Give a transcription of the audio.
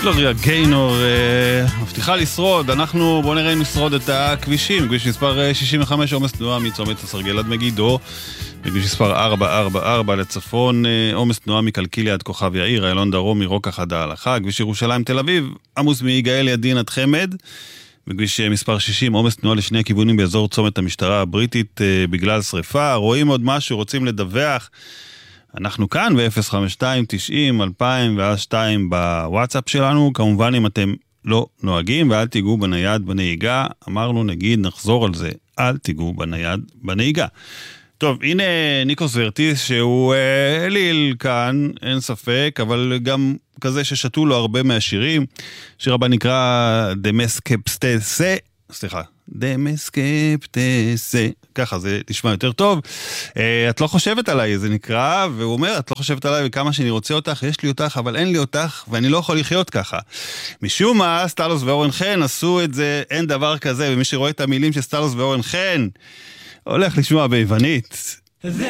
גלוריה גיינור מבטיחה לשרוד. אנחנו בוא נראה אם נשרוד את הכבישים. כביש מספר 65 עומס תנועה מצומת הסרגל עד מגידו, וכביש מספר 444 לצפון עומס תנועה מקלקיליה עד כוכב יאיר, איילון דרום מרוקח עד ההלכה. כביש ירושלים תל אביב עמוס מיגאל ידין עד חמד, בכביש מספר 60 עומס תנועה לשני הכיוונים באזור צומת המשטרה הבריטית בגלל שריפה. רואים עוד משהו, רוצים לדווח, אנחנו כאן ב-052-90-2002 בוואטסאפ שלנו. כמובן אם אתם לא נוהגים ואל תיגעו בנייד בנהיגה, אמרנו נגיד נחזור על זה, אל תיגעו בנייד בנהיגה. טוב, הנה ניקוס ורטיס שהוא אליל כאן, אין ספק, אבל גם כזה ששתו לו הרבה מהשירים. שיר הבא נקרא דמסקפסטסה, סליחה, דמסקפטסה, ככה זה נשמע יותר טוב. את לא חושבת עליי, זה נקרא, והוא אומר, את לא חושבת עליי וכמה שאני רוצה אותך, יש לי אותך, אבל אין לי אותך, ואני לא יכול לחיות ככה. משום מה, סטלוס ואורן חן עשו את זה, אין דבר כזה, ומי שרואה את המילים של סטלוס ואורן חן, הולך לשמוע ביוונית.